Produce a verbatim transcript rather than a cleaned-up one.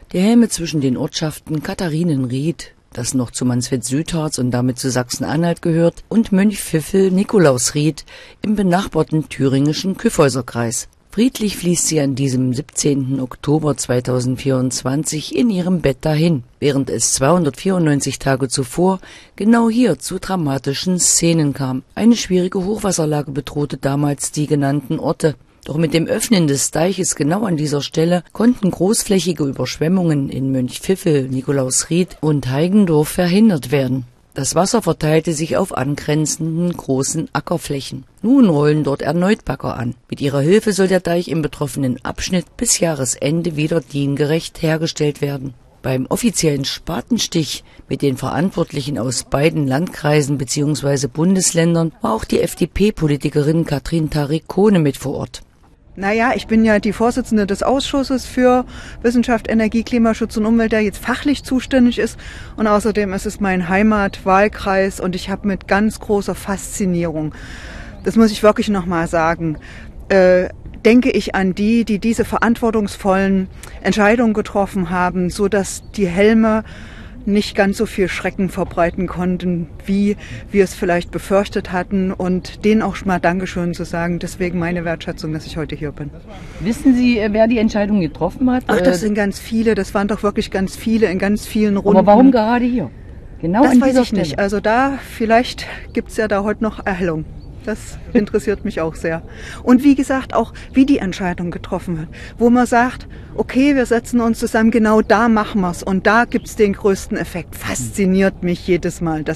Die Helme zwischen den Ortschaften Katharinenried, das noch zu Mansfeld-Südharz und damit zu Sachsen-Anhalt gehört, und Mönchpfiffel-Nikolausried im benachbarten thüringischen Kyffhäuserkreis. Friedlich fließt sie an diesem siebzehnten Oktober zweitausendvierundzwanzig in ihrem Bett dahin, während es zweihundertvierundneunzig Tage zuvor genau hier zu dramatischen Szenen kam. Eine schwierige Hochwasserlage bedrohte damals die genannten Orte. Doch mit dem Öffnen des Deiches genau an dieser Stelle konnten großflächige Überschwemmungen in Mönchpfiffel, Nikolausried und Heigendorf verhindert werden. Das Wasser verteilte sich auf angrenzenden großen Ackerflächen. Nun rollen dort erneut Bagger an. Mit ihrer Hilfe soll der Deich im betroffenen Abschnitt bis Jahresende wieder diengerecht hergestellt werden. Beim offiziellen Spatenstich mit den Verantwortlichen aus beiden Landkreisen bzw. Bundesländern war auch die F D P-Politikerin Katrin Tariq-Kohne mit vor Ort. Naja, ich bin ja die Vorsitzende des Ausschusses für Wissenschaft, Energie, Klimaschutz und Umwelt, der jetzt fachlich zuständig ist. Und außerdem ist es mein Heimatwahlkreis und ich habe mit ganz großer Faszinierung, das muss ich wirklich nochmal sagen, äh, denke ich an die, die diese verantwortungsvollen Entscheidungen getroffen haben, so dass die Helme nicht ganz so viel Schrecken verbreiten konnten, wie wir es vielleicht befürchtet hatten, und denen auch schon mal Dankeschön zu sagen. Deswegen meine Wertschätzung, dass ich heute hier bin. Wissen Sie, wer die Entscheidung getroffen hat? Ach, das sind ganz viele. Das waren doch wirklich ganz viele in ganz vielen Runden. Aber warum gerade hier? Genau das an weiß dieser ich Stelle? nicht. Also da, vielleicht gibt es ja da heute noch Erhellung. Das interessiert mich auch sehr. Und wie gesagt, auch wie die Entscheidung getroffen wird. Wo man sagt, okay, wir setzen uns zusammen, genau da machen wir es. Und da gibt es den größten Effekt. Fasziniert mich jedes Mal. Das